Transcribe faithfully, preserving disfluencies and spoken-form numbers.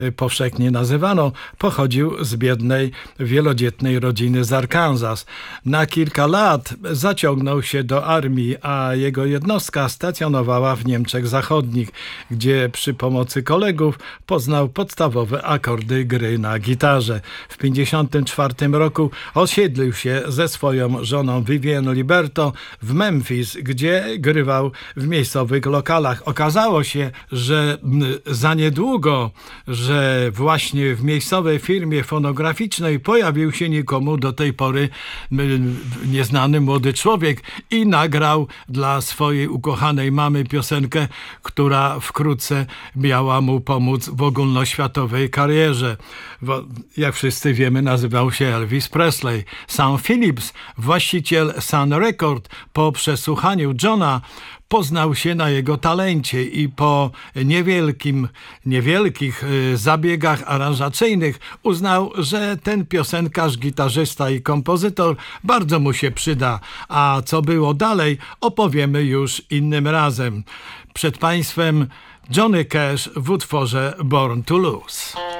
powszechnie nazywano, pochodził z biednej, wielodzietnej rodziny z Arkansas. Na kilka lat zaciągnął się do armii, a jego jednostka stacjonowała w Niemczech Zachodnich, gdzie przy pomocy kolegów poznał podstawowe akordy gry na gitarze. W pięćdziesiątym czwartym roku osiedlił się ze swoją żoną Vivian Liberto w Memphis, gdzie grywał w miejscowych lokalach. Okazało się, że za niedługo, że że właśnie w miejscowej firmie fonograficznej pojawił się nikomu do tej pory nieznany młody człowiek i nagrał dla swojej ukochanej mamy piosenkę, która wkrótce miała mu pomóc w ogólnoświatowej karierze. Jak wszyscy wiemy, nazywał się Elvis Presley. Sam Phillips, właściciel Sun Record, po przesłuchaniu Johna poznał się na jego talencie i po niewielkim, niewielkich zabiegach aranżacyjnych uznał, że ten piosenkarz, gitarzysta i kompozytor bardzo mu się przyda. A co było dalej, opowiemy już innym razem. Przed Państwem Johnny Cash w utworze Born to Lose.